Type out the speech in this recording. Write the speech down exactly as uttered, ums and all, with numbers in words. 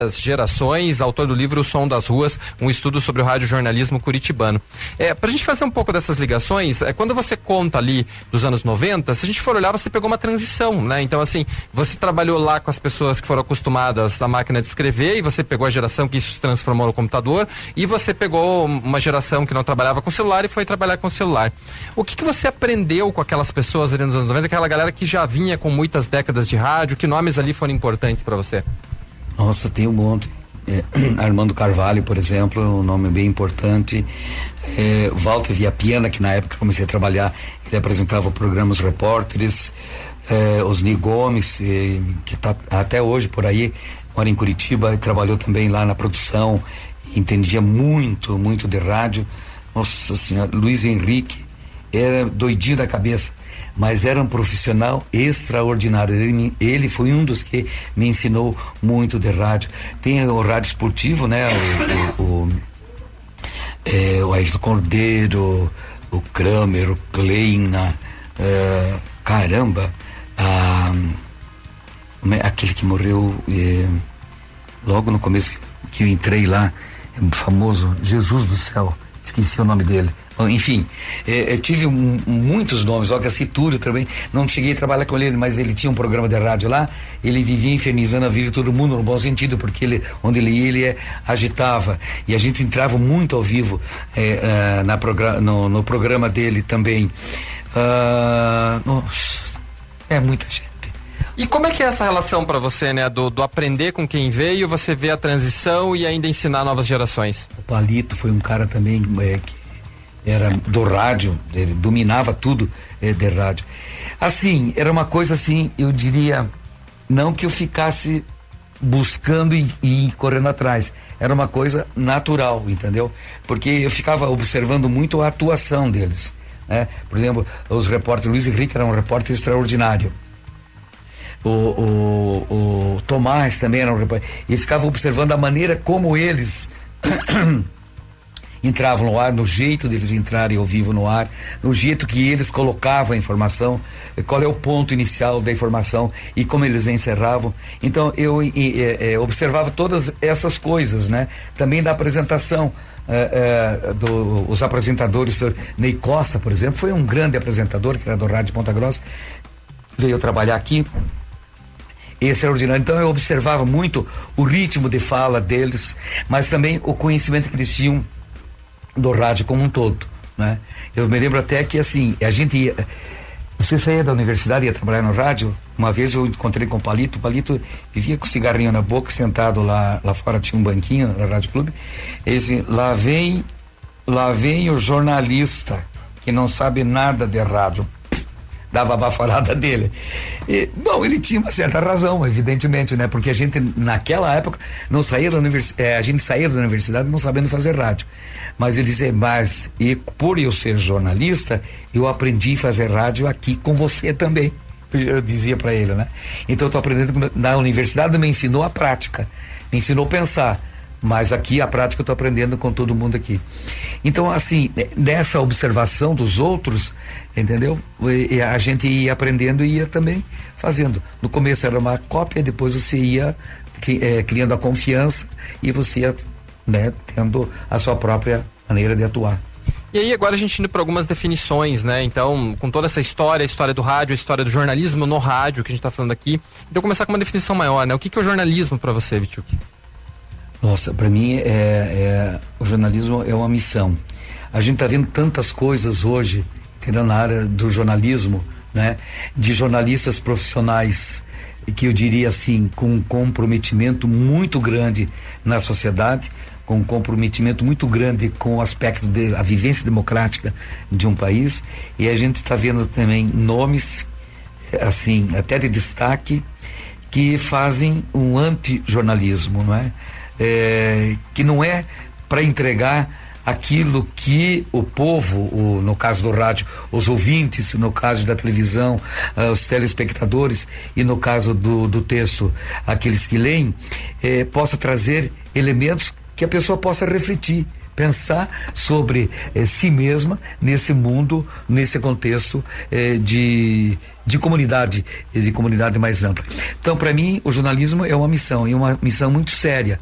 Gerações, autor do livro O Som das Ruas, um estudo sobre o radiojornalismo curitibano. É, pra gente fazer um pouco dessas ligações, é, quando você conta ali dos anos noventa, se a gente for olhar, você pegou uma transição, né? Então, assim, você trabalhou lá com as pessoas que foram acostumadas na máquina de escrever, e você pegou a geração que isso se transformou no computador, e você pegou uma geração que não trabalhava com celular e foi trabalhar com celular. O que que você aprendeu com aquelas pessoas ali nos anos noventa, aquela galera que já vinha com muitas décadas de rádio, que nomes ali foram importantes para você? Nossa, tem um monte. É, Armando Carvalho, por exemplo, um nome bem importante. É, Walter Viapiana, que na época que comecei a trabalhar, ele apresentava o programa Os Repórteres. É, Osni Gomes, é, que está até hoje por aí, mora em Curitiba e trabalhou também lá na produção, entendia muito, muito de rádio. Nossa Senhora, Luiz Henrique era doidinho da cabeça, mas era um profissional extraordinário. Ele, ele foi um dos que me ensinou muito de rádio. Tem o rádio esportivo, né? O, o, o, é, o Ayrton Cordeiro, o Kramer, o Kleina, é, caramba, a, aquele que morreu é, logo no começo que, que eu entrei lá, é famoso, Jesus do céu, esqueci o nome dele. Enfim, eh, eu tive um, muitos nomes, olha, Citúrio também, não cheguei a trabalhar com ele, mas ele tinha um programa de rádio lá, ele vivia infernizando a vida de todo mundo, no bom sentido, porque ele, onde ele ia, ele é, agitava, e a gente entrava muito ao vivo eh, uh, na progra- no, no programa dele também. Uh, nossa, é muita gente. E como é que é essa relação para você, né? Do, do aprender com quem veio, você vê a transição e ainda ensinar novas gerações? O Palito foi um cara também é, que era do rádio, ele dominava tudo é, de rádio. Assim, era uma coisa assim, eu diria, não que eu ficasse buscando e, e correndo atrás, era uma coisa natural, entendeu? Porque eu ficava observando muito a atuação deles, né? Por exemplo, os repórteres, Luiz Henrique era um repórter extraordinário. O, o, o Tomás também era um repórter, e ficava observando a maneira como eles entravam no ar, no jeito deles entrarem ao vivo no ar, no jeito que eles colocavam a informação, qual é o ponto inicial da informação e como eles encerravam. Então eu e, e, observava todas essas coisas, né? Também da apresentação. Uh, uh, do, os apresentadores, o Ney Costa, por exemplo, foi um grande apresentador, que era do Rádio Ponta Grossa, veio trabalhar aqui, extraordinário. Então eu observava muito o ritmo de fala deles, mas também o conhecimento que eles tinham do rádio como um todo, né? Eu me lembro até que assim, a gente ia, você saía da universidade e ia trabalhar no rádio. Uma vez eu encontrei com o Palito, o Palito vivia com cigarrinho na boca, sentado lá, lá fora tinha um banquinho no Rádio Clube. Ele disse, lá vem, lá vem o jornalista que não sabe nada de rádio. Dava a baforada dele. E, bom, ele tinha uma certa razão, evidentemente, né? Porque a gente, naquela época, não saía da universidade, é, a gente saía da universidade não sabendo fazer rádio. Mas ele dizia, mas e, por eu ser jornalista, eu aprendi a fazer rádio aqui com você também. Eu dizia para ele, né? Então eu tô aprendendo, na universidade me ensinou a prática, me ensinou a pensar. Mas aqui a prática eu estou aprendendo com todo mundo aqui. Então, assim, nessa observação dos outros, entendeu? E a gente ia aprendendo e ia também fazendo. No começo era uma cópia, depois você ia é, criando a confiança e você ia, né, tendo a sua própria maneira de atuar. E aí agora a gente indo para algumas definições, né? Então, com toda essa história, a história do rádio, a história do jornalismo no rádio que a gente está falando aqui, então começar com uma definição maior, né? O que, que é o jornalismo para você, Vichuk? Nossa, para mim é, é, o jornalismo é uma missão. A gente está vendo tantas coisas hoje, entendeu, na área do jornalismo, né? De jornalistas profissionais que eu diria assim, com um comprometimento muito grande na sociedade, com um comprometimento muito grande com o aspecto da vivência democrática de um país, e a gente está vendo também nomes, assim, até de destaque, que fazem um anti-jornalismo, não é? É, que não é para entregar aquilo que o povo, o, no caso do rádio, os ouvintes, no caso da televisão, uh, os telespectadores, e no caso do, do texto, aqueles que leem, eh, possa trazer elementos que a pessoa possa refletir, pensar sobre eh, si mesma nesse mundo, nesse contexto eh, de, de comunidade, de comunidade mais ampla. Então, para mim, o jornalismo é uma missão, e uma missão muito séria.